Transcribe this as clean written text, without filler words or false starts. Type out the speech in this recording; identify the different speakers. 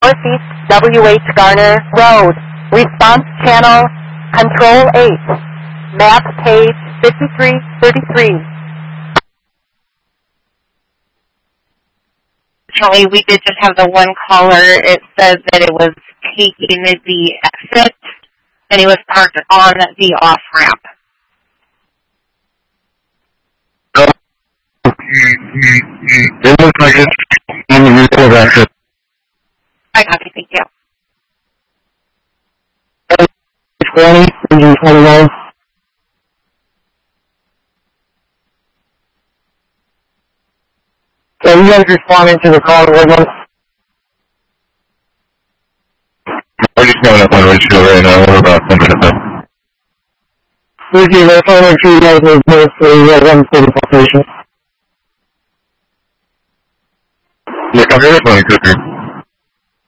Speaker 1: Northeast W.H. Garner Road. Response channel, Control 8. Map page 5333.
Speaker 2: Unfortunately, we did just have the one caller. It says that it was taking the exit, and he was parked on the off-ramp.
Speaker 3: It looks like it's in the report exit.
Speaker 2: I copy, thank you.
Speaker 3: 20, engine 21. So you guys responding to the call right now? We're just coming up on Ridgefield right now. We're about 10 minutes in. Thank you. That's all I'm sure you guys will know for the 145 patients. Yeah, come here, 20, Cooper.